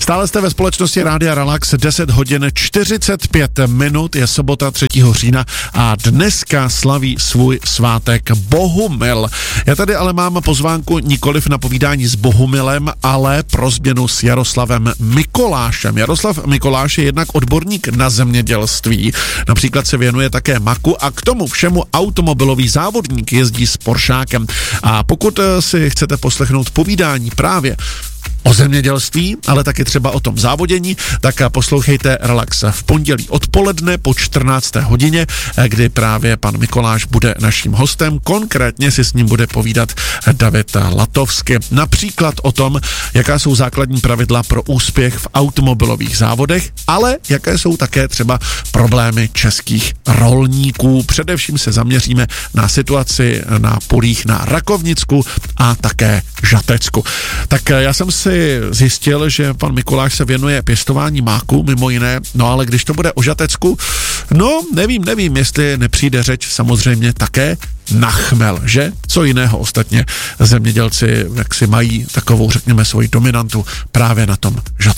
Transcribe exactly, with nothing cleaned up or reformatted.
Stále jste ve společnosti Rádia Relax, deset hodin čtyřicet pět minut, je sobota třetího října a dneska slaví svůj svátek Bohumil. Já tady ale mám pozvánku nikoliv na povídání s Bohumilem, ale pro změnu s Jaroslavem Mikolášem. Jaroslav Mikoláš je jednak odborník na zemědělství, například se věnuje také maku a k tomu všemu automobilový závodník, jezdí s Poršákem. A pokud si chcete poslechnout povídání právě o zemědělství, ale taky třeba o tom závodění, tak poslouchejte Relax v pondělí odpoledne po čtrnácté hodině, kdy právě pan Mikoláš bude naším hostem. Konkrétně si s ním bude povídat David Latovsky. Například o tom, jaká jsou základní pravidla pro úspěch v automobilových závodech, ale jaké jsou také třeba problémy českých rolníků. Především se zaměříme na situaci na polích na Rakovnicku a také Žatecku. Tak já jsem si zjistil, že pan Mikoláš se věnuje pěstování máku, mimo jiné, no ale když to bude o Žatecku, no nevím, nevím, jestli nepřijde řeč samozřejmě také na chmel, že? Co jiného ostatně zemědělci, jak si mají takovou, řekněme, svoji dominantu právě na tom Žatecku.